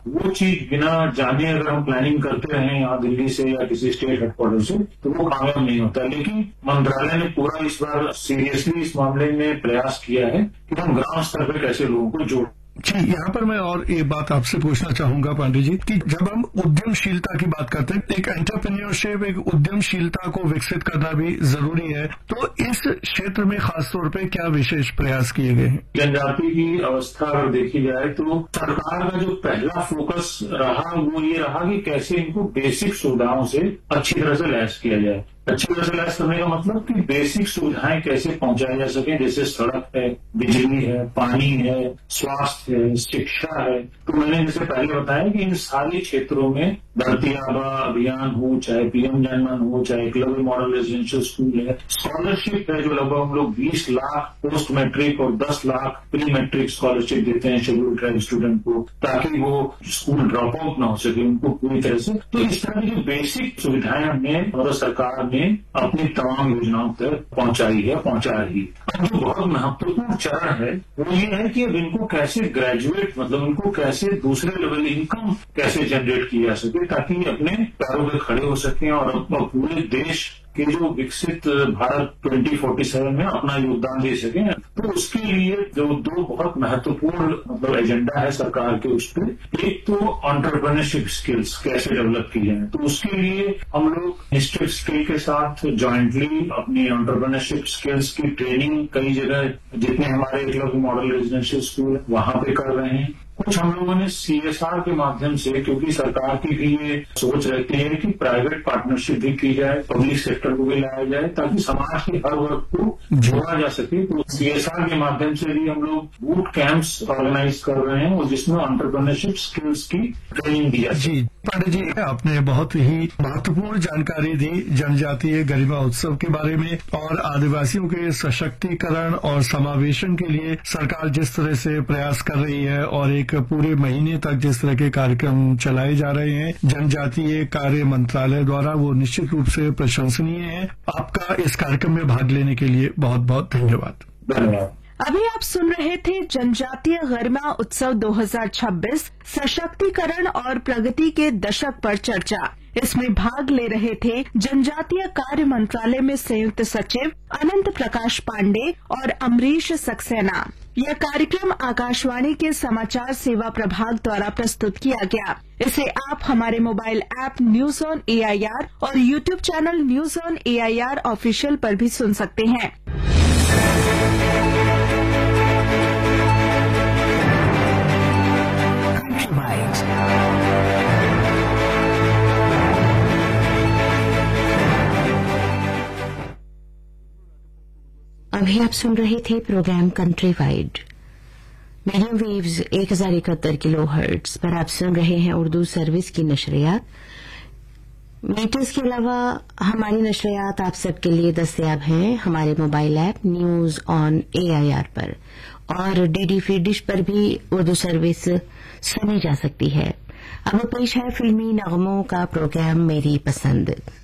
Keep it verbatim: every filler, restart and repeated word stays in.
वो चीज बिना जाने अगर हम प्लानिंग करते रहे यहाँ दिल्ली से या किसी स्टेट हेडक्वार्टर से तो वो कामयाब नहीं होता। लेकिन मंत्रालय ने पूरा इस बार सीरियसली इस मामले में प्रयास किया है कि हम ग्राम स्तर पर कैसे लोगों को जोड़। जी, यहाँ पर मैं और एक बात आपसे पूछना चाहूंगा पांडे जी कि जब हम उद्यमशीलता की बात करते हैं, एक एंटरप्रेन्योरशिप, एक उद्यमशीलता को विकसित करना भी जरूरी है, तो इस क्षेत्र में खासतौर पे क्या विशेष प्रयास किए गए हैं? जनजाति की अवस्था अगर देखी जाए तो सरकार का जो पहला फोकस रहा वो ये रहा कि कैसे इनको बेसिक सुविधाओं से अच्छी तरह से लैस किया जाए। अच्छी तरह से लैस करने का मतलब कि बेसिक सुविधाएं कैसे पहुंचाई जा सके, जैसे सड़क है, बिजली है, पानी है, स्वास्थ्य है, शिक्षा है। तो मैंने जैसे पहले बताया कि इन सारे क्षेत्रों में धरती आबा अभियान हो, चाहे पीएम जनमन हो, चाहे एकलव्य मॉडल रेजिडेंशियल स्कूल है, स्कॉलरशिप है जो लगभग हम लोग बीस लाख पोस्ट मैट्रिक और दस लाख प्री मैट्रिक स्कॉलरशिप देते हैं शेड्यूल्ड ट्राइब स्टूडेंट को, ताकि वो स्कूल ड्रॉप आउट ना हो सके उनको पूरी तरह से। तो इस तरह की जो बेसिक सुविधाएं हमने भारत सरकार ने अपनी तमाम योजनाओं तक पहुंचाई है, पहुंचा रही है। अब जो बहुत महत्वपूर्ण चरण है वो ये है कि अब इनको कैसे ग्रेजुएट, मतलब इनको कैसे दूसरे लेवल इनकम कैसे जनरेट की जा सके ताकि अपने पैरों पर खड़े हो सकें और पूरे देश कि जो विकसित भारत ट्वेंटी फोर्टी सेवन में अपना योगदान दे सके। तो उसके लिए जो दो बहुत महत्वपूर्ण मतलब एजेंडा है सरकार के उस पर, एक तो एंटरप्रेन्योरशिप स्किल्स कैसे डेवलप की जाए, तो उसके लिए हम लोग डिस्ट्रिक्ट स्किल के साथ जॉइंटली अपनी एंटरप्रेन्योरशिप स्किल्स की ट्रेनिंग कई जगह जितने हमारे एकलव्य मॉडल रेजिडेंशियल स्कूल है वहां पे कर रहे हैं। कुछ हम लोगों ने सीएसआर के माध्यम से, क्योंकि सरकार की भी ये सोच रहती है कि प्राइवेट पार्टनरशिप भी की जाए, पब्लिक सेक्टर को भी लाया जाए ताकि समाज के हर वर्ग को जोड़ा जा सके। तो सीएसआर के माध्यम से भी हम लोग बूट कैंप्स ऑर्गेनाइज कर रहे हैं और जिसमें एंटरप्रेन्योरशिप स्किल्स की ट्रेनिंग दी जाती है। जी पांडे जी, आपने बहुत ही महत्वपूर्ण जानकारी दी जनजातीय गरिमा उत्सव के बारे में और आदिवासियों के सशक्तिकरण और समावेशन के लिए सरकार जिस तरह से प्रयास कर रही है और एक पूरे महीने तक जिस तरह के कार्यक्रम चलाए जा रहे हैं जनजातीय कार्य मंत्रालय द्वारा, वो निश्चित रूप से प्रशंसनीय है। आपका इस कार्यक्रम में भाग लेने के लिए बहुत बहुत धन्यवाद। धन्यवाद। अभी आप सुन रहे थे जनजातीय गरिमा उत्सव दो हज़ार छब्बीस सशक्तिकरण और प्रगति के दशक पर चर्चा। इसमें भाग ले रहे थे जनजातीय कार्य मंत्रालय में संयुक्त सचिव अनंत प्रकाश पांडे और अमरीश सक्सेना। यह कार्यक्रम आकाशवाणी के समाचार सेवा प्रभाग द्वारा प्रस्तुत किया गया। इसे आप हमारे mobile app news on AIR और YouTube channel news on AIR official पर भी सुन सकते हैं। अभी आप सुन रहे थे programme country wide medium waves एक हजार इकहत्तर किलो हर्ट्ज पर आप सुन रहे हैं उर्दू सर्विस की नशरियात। मीटर्स के अलावा हमारी नशरियात आप सबके लिए दस्तयाब हैं हमारे mobile app news on AIR पर और डीडी फ्री डिश पर भी उर्दू सर्विस सुनी जा सकती है। अब पेश है फिल्मी नगमों का प्रोग्राम मेरी पसंद।